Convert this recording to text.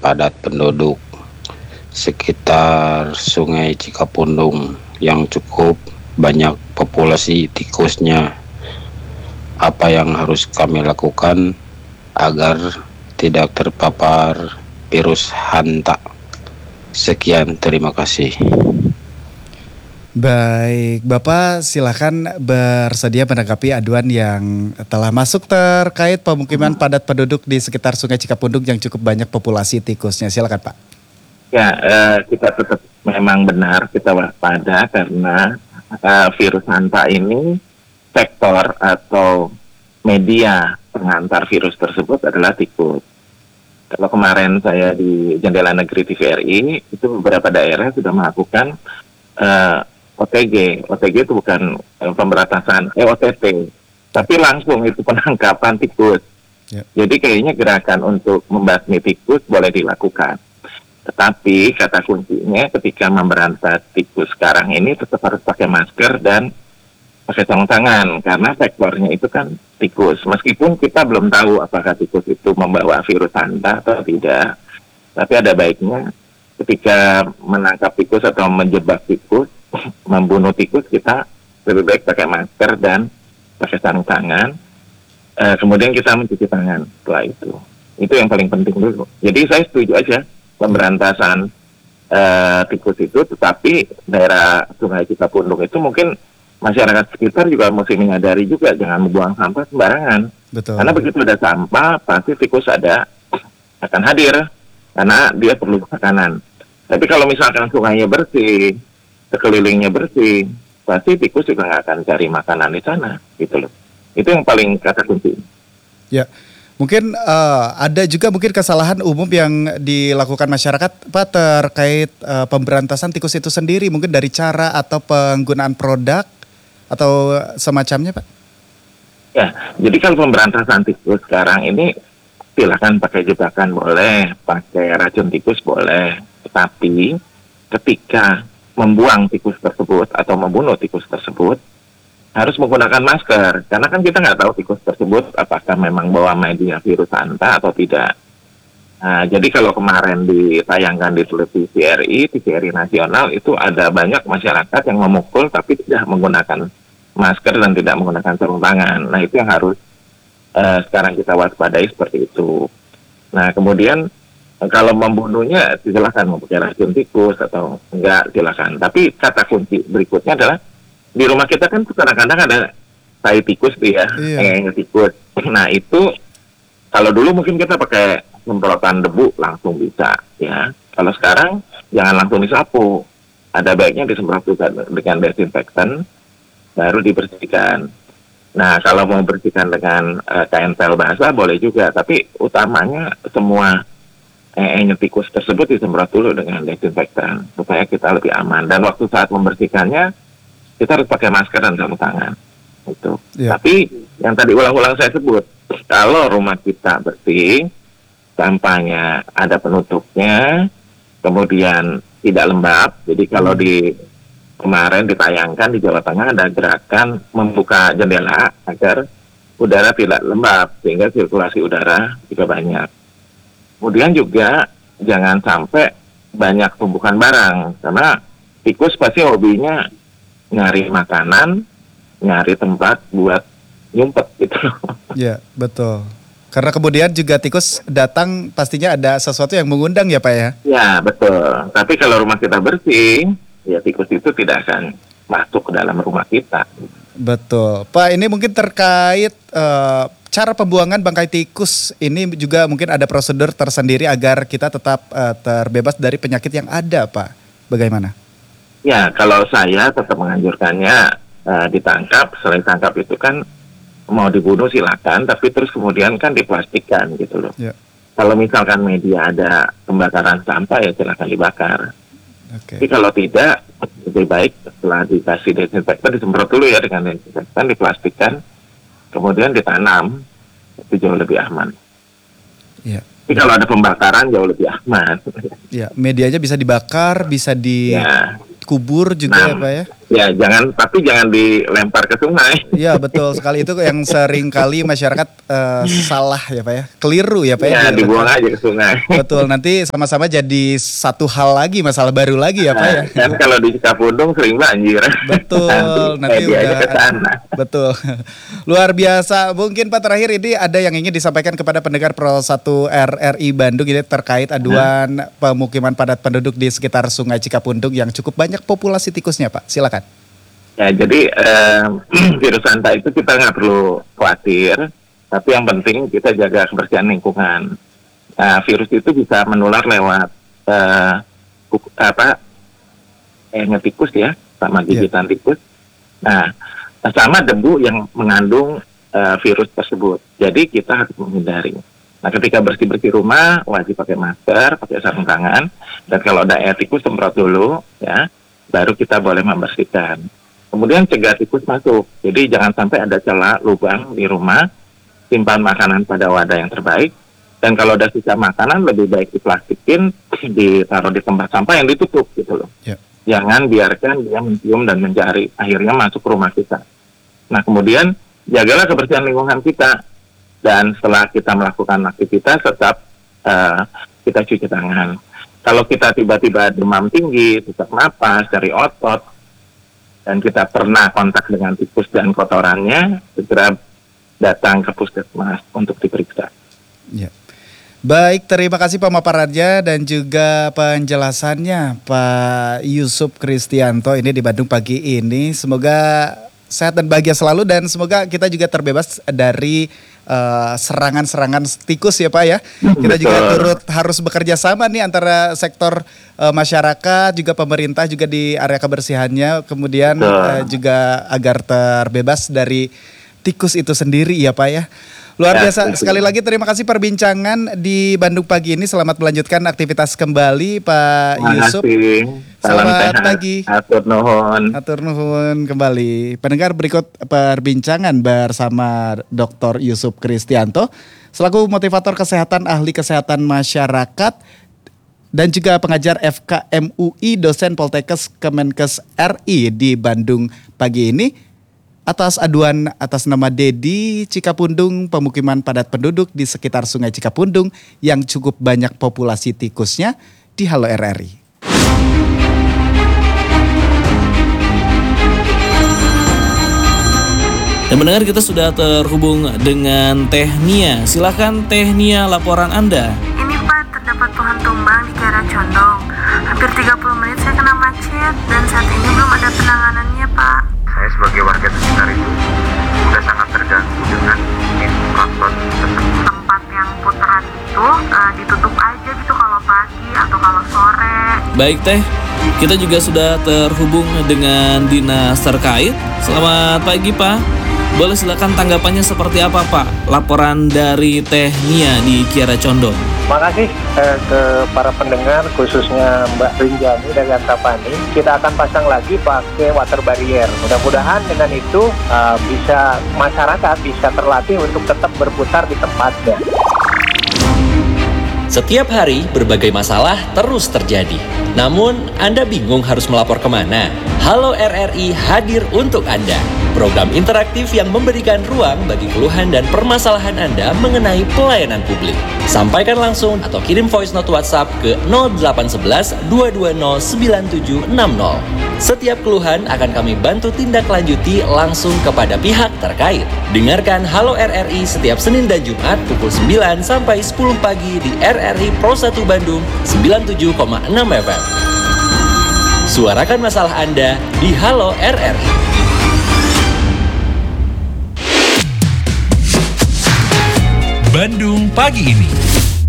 padat penduduk sekitar Sungai Cikapundung yang cukup banyak populasi tikusnya. Apa yang harus kami lakukan agar tidak terpapar virus hanta? Sekian, terima kasih. Baik, Bapak silakan bersedia menanggapi aduan yang telah masuk terkait pemukiman padat penduduk di sekitar Sungai Cikapundung yang cukup banyak populasi tikusnya. Silakan, Pak. Ya, kita tetap memang benar kita waspada karena virus hanta ini vektor atau media pengantar virus tersebut adalah tikus. Kalau kemarin saya di Jendela Negeri TVRI, itu beberapa daerah sudah melakukan OTG. OTG itu bukan pemberantasan OTT, tapi langsung itu penangkapan tikus. Ya. Jadi kayaknya gerakan untuk membasmi tikus boleh dilakukan. Tetapi kata kuncinya ketika memberantas tikus sekarang ini tetap harus pakai masker dan pakai sarung tangan, karena faktornya itu kan tikus. Meskipun kita belum tahu apakah tikus itu membawa virus hanta atau tidak, tapi ada baiknya ketika menangkap tikus atau menjebak tikus, membunuh tikus, kita lebih baik pakai masker dan pakai sarung tangan. Kemudian kita mencuci tangan setelah itu. Itu yang paling penting dulu. Jadi saya setuju aja pemberantasan tikus itu, tetapi daerah Sungai Cikapundung itu mungkin masyarakat sekitar juga mesti menyadari juga jangan membuang sampah sembarangan. Betul. Karena begitu ada sampah, pasti tikus akan hadir karena dia perlu makanan. Tapi kalau misalkan sungainya bersih, sekelilingnya bersih, pasti tikus juga nggak akan cari makanan di sana, gitu loh. Itu yang paling kata kunci. Ya, mungkin ada juga mungkin kesalahan umum yang dilakukan masyarakat, Pak, terkait pemberantasan tikus itu sendiri, mungkin dari cara atau penggunaan produk atau semacamnya, Pak? Ya, jadi kalau pemberantasan tikus sekarang ini silakan pakai jebakan boleh, pakai racun tikus boleh, tetapi ketika membuang tikus tersebut atau membunuh tikus tersebut harus menggunakan masker, karena kan kita nggak tahu tikus tersebut apakah memang bawa media virus hanta atau tidak. Nah, jadi kalau kemarin ditayangkan di televisi RI, TVRI nasional, itu ada banyak masyarakat yang memukul tapi tidak menggunakan masker dan tidak menggunakan sarung tangan. Nah, itu yang harus sekarang kita waspadai seperti itu. Nah, kemudian kalau membunuhnya silakan mau pakai racun tikus atau enggak, silakan. Tapi kata kunci berikutnya adalah di rumah kita kan kadang-kadang ada tai tikus tuh ya, tikus. Nah, itu kalau dulu mungkin kita pakai semprotan debu langsung bisa ya. Kalau sekarang jangan langsung disapu. Ada baiknya disemprot dengan desinfektan baru dibersihkan. Nah, kalau mau bersihkan dengan kain pel basah boleh juga, tapi utamanya semua tikus tersebut disemprot dulu dengan desinfektan supaya kita lebih aman. Dan waktu saat membersihkannya kita harus pakai masker dan sarung tangan. Itu. Ya. Tapi yang tadi ulang-ulang saya sebut, kalau rumah kita bersih, sampahnya ada penutupnya, kemudian tidak lembab. Jadi kalau kemarin ditayangkan di Jawa Tengah ada gerakan membuka jendela agar udara tidak lembab sehingga sirkulasi udara juga banyak. Kemudian juga jangan sampai banyak tumpukan barang, karena tikus pasti hobinya nyari makanan, nyari tempat buat nyumpet gitu. Ya, betul. Karena kemudian juga tikus datang pastinya ada sesuatu yang mengundang ya, Pak ya? Ya, betul. Tapi kalau rumah kita bersih, ya tikus itu tidak akan masuk ke dalam rumah kita. Betul. Pak, ini mungkin terkait cara pembuangan bangkai tikus ini juga mungkin ada prosedur tersendiri agar kita tetap terbebas dari penyakit yang ada, Pak. Bagaimana? Ya, kalau saya tetap menganjurkannya ditangkap. Selain tangkap itu kan mau dibunuh silakan, tapi terus kemudian kan diplastikan gitu loh. Ya. Kalau misalkan media ada pembakaran sampah ya silakan dibakar. Okay. Tapi kalau tidak, lebih baik setelah dikasih desinfektan disemprot dulu ya dengan desinfektan, diplastikan, kemudian ditanam, itu jauh lebih aman. Ya. Tapi kalau ada pembakaran jauh lebih aman. Ya, medianya bisa dibakar, bisa dikubur juga ya, Pak ya? Ya tapi jangan dilempar ke sungai. Iya betul sekali, itu yang sering kali masyarakat salah ya Pak ya, keliru ya Pak ya. Ya dibuang aja ke sungai. Betul, nanti sama-sama jadi satu hal lagi, masalah baru lagi ya Pak ya. Kan kalau di Cikapundung sering banjir. Betul, nanti udah ke sana. Betul. Luar biasa. Mungkin Pak terakhir ini ada yang ingin disampaikan kepada pendengar Pro 1 RRI Bandung ini terkait aduan pemukiman padat penduduk di sekitar Sungai Cikapundung yang cukup banyak populasi tikusnya Pak. Silakan. Ya, jadi virus Hanta itu kita nggak perlu khawatir, tapi yang penting kita jaga kebersihan lingkungan. Nah, virus itu bisa menular lewat tikus ya, sama gigitan tikus. Nah, sama debu yang mengandung virus tersebut. Jadi kita harus menghindari. Nah, ketika bersih-bersih rumah wajib pakai masker, pakai sarung tangan, dan kalau ada air tikus semprot dulu, ya, baru kita boleh membersihkan. Kemudian cegah tikus masuk. Jadi jangan sampai ada celah lubang di rumah. Simpan makanan pada wadah yang terbaik. Dan kalau ada sisa makanan lebih baik diplastikin, ditaruh di tempat sampah yang ditutup gitu loh. Yeah. Jangan biarkan dia mencium dan mencari. Akhirnya masuk ke rumah kita. Nah kemudian jagalah kebersihan lingkungan kita. Dan setelah kita melakukan aktivitas tetap kita cuci tangan. Kalau kita tiba-tiba demam tinggi, sesak napas, cari otot, dan kita pernah kontak dengan tikus dan kotorannya, segera datang ke puskesmas untuk diperiksa. Ya. Baik, terima kasih pemaparannya dan juga penjelasannya Pak Yusuf Kristianto ini di Bandung pagi ini. Semoga sehat dan bahagia selalu dan semoga kita juga terbebas dari serangan-serangan tikus ya Pak ya. Kita juga turut harus bekerja sama nih antara sektor masyarakat juga pemerintah juga di area kebersihannya, kemudian juga agar terbebas dari tikus itu sendiri ya Pak ya. Luar biasa. Sekali lagi terima kasih perbincangan di Bandung pagi ini. Selamat melanjutkan aktivitas kembali Pak Yusuf. Selamat pagi. Atur nuhun. Atur nuhun kembali. Pendengar, berikut perbincangan bersama Dr. Yusuf Kristianto selaku motivator kesehatan, ahli kesehatan masyarakat dan juga pengajar FK MUI, dosen Poltekkes Kemenkes RI di Bandung pagi ini. Atas aduan atas nama Dedi Cikapundung, pemukiman padat penduduk di sekitar Sungai Cikapundung yang cukup banyak populasi tikusnya di Halo RRI. Dan mendengar kita sudah terhubung dengan Teh Nia. Silakan Teh Nia, laporan Anda. Ini Pak, terdapat pohon tumbang di Kiara Condong. Hampir 30 menit saya kena macet dan saat ini belum ada penanganannya Pak. Saya sebagai warga sekitar itu sudah sangat terganggu dengan infrastruktur tersebut. Tempat yang putaran itu ditutup aja gitu kalau pagi atau kalau sore. Baik Teh, kita juga sudah terhubung dengan dinas terkait. Selamat pagi Pak. Boleh silakan tanggapannya seperti apa Pak? Laporan dari Teh Nia di Kiara Condong. Terima kasih ke para pendengar, khususnya Mbak Rinjani dari Antapani. Kita akan pasang lagi pakai water barrier. Mudah-mudahan dengan itu bisa masyarakat bisa terlatih untuk tetap berputar di tempatnya. Setiap hari berbagai masalah terus terjadi. Namun Anda bingung harus melapor kemana? Halo RRI hadir untuk Anda. Program interaktif yang memberikan ruang bagi keluhan dan permasalahan Anda mengenai pelayanan publik. Sampaikan langsung atau kirim voice note WhatsApp ke 0811 220 9760. Setiap keluhan akan kami bantu tindak lanjuti langsung kepada pihak terkait. Dengarkan Halo RRI setiap Senin dan Jumat pukul 9 sampai 10 pagi di RRI Pro 1 Bandung 97,6 FM. Suarakan masalah Anda di Halo RRI. Bandung pagi ini.